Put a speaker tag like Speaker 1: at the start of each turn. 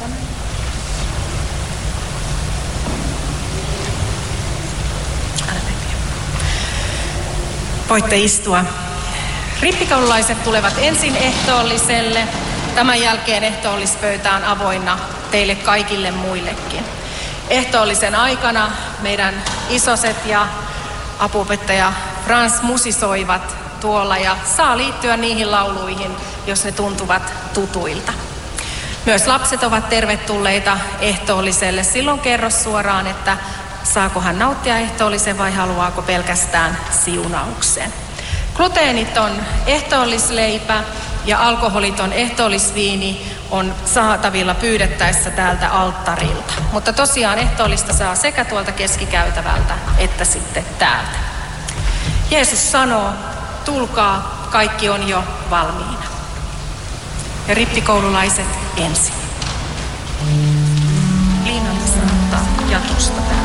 Speaker 1: Voitte istua. Rippikoululaiset tulevat ensin ehtoolliselle. Tämän jälkeen ehtoollispöytä on avoinna teille kaikille muillekin. Ehtoollisen aikana meidän isoset ja apuopettaja Frans musisoivat tuolla ja saa liittyä niihin lauluihin, jos ne tuntuvat tutuilta. Myös lapset ovat tervetulleita ehtoolliselle. Silloin kerro suoraan, että saako hän nauttia ehtoollisen vai haluaako pelkästään siunauksen. Gluteeniton ehtoollisleipä ja alkoholiton ehtoollisviini on saatavilla pyydettäessä täältä alttarilta. Mutta tosiaan ehtoollista saa sekä tuolta keskikäytävältä että sitten täältä. Jeesus sanoo, tulkaa, kaikki on jo valmiina. Ja rippikoululaiset ensin. Liina saattaa jatosta.